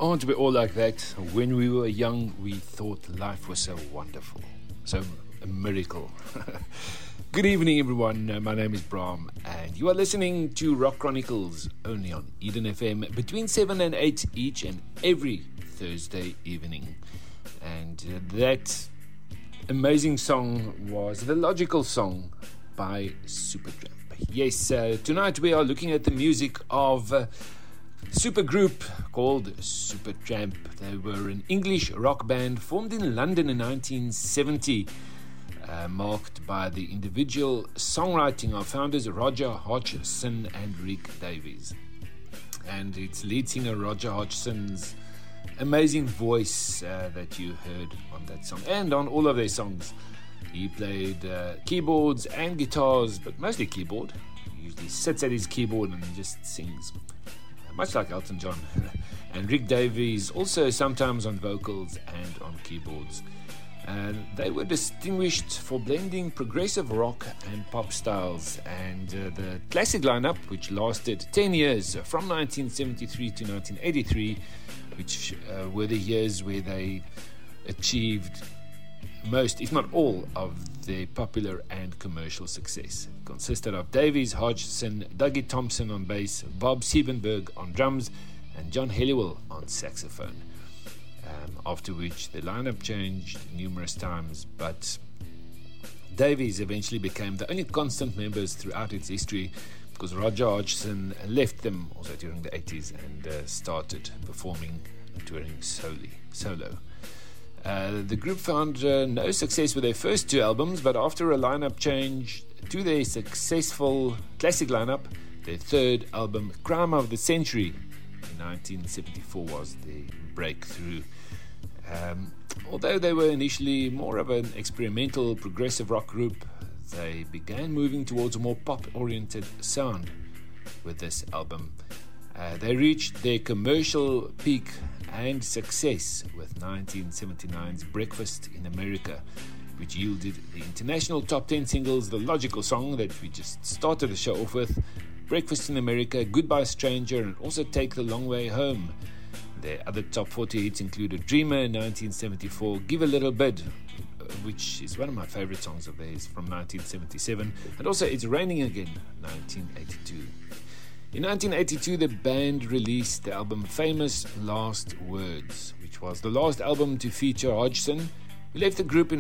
Aren't we all like that? When we were young, we thought life was so wonderful, so a miracle. Good evening, everyone. My name is Brahm, and you are listening to Rock Chronicles only on Eden FM between 7 and 8 each and every Thursday evening. And that amazing song was The Logical Song by Supertramp. Yes, tonight we are looking at the music of supergroup called Supertramp. They were an English rock band formed in London in 1970, marked by the individual songwriting of founders Roger Hodgson and Rick Davies. And it's lead singer Roger Hodgson's amazing voice that you heard on that song and on all of their songs. He played keyboards and guitars, but mostly keyboard. He usually sits at his keyboard and just sings, much like Elton John. And Rick Davies also sometimes on vocals and on keyboards. And they were distinguished for blending progressive rock and pop styles. And the classic lineup, which lasted 10 years, from 1973 to 1983, which were the years where they achieved most, if not all, of their popular and commercial success. It consisted of Davies, Hodgson, Dougie Thompson on bass, Bob Siebenberg on drums, and John Helliwell on saxophone. After which the lineup changed numerous times, but Davies eventually became the only constant members throughout its history, because Roger Hodgson left them also during the 80s and started performing and touring solo. The group found no success with their first two albums, but after a lineup change to their successful classic lineup, their third album, Crime of the Century, in 1974 was the breakthrough. Although they were initially more of an experimental progressive rock group, they began moving towards a more pop-oriented sound with this album. They reached their commercial peak and success with 1979's Breakfast in America, which yielded the international top 10 singles The Logical Song that we just started the show off with, Breakfast in America, Goodbye Stranger, and also Take the Long Way Home. Their other top 40 hits included Dreamer in 1974, Give a Little Bit, which is one of my favorite songs of theirs, from 1977, and also It's Raining Again, 1982. In 1982, the band released the album Famous Last Words, which was the last album to feature Hodgson, who left the group in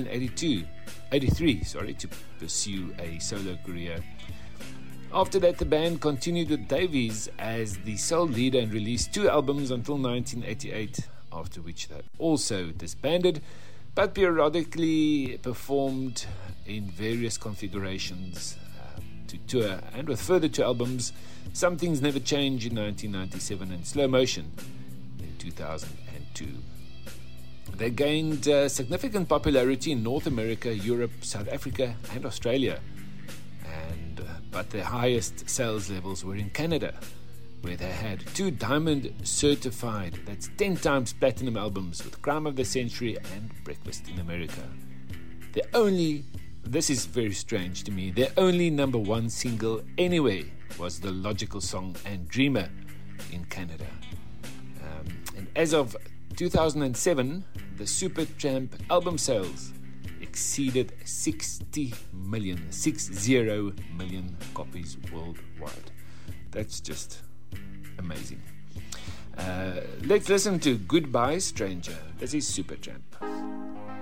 1983 to pursue a solo career. After that, the band continued with Davies as the sole leader and released two albums until 1988, after which they also disbanded, but periodically performed in various configurations to tour, and with further two albums, Some Things Never Change in 1997 and Slow Motion in 2002. They gained significant popularity in North America, Europe, South Africa and Australia, but their highest sales levels were in Canada, where they had two Diamond certified, that's 10 times platinum albums, with Crime of the Century and Breakfast in America. This is very strange to me, their only number one single anyway was The Logical Song and Dreamer in Canada. And as of 2007, the Supertramp album sales exceeded 60 million copies worldwide. That's just amazing. Let's listen to Goodbye Stranger. This is Supertramp.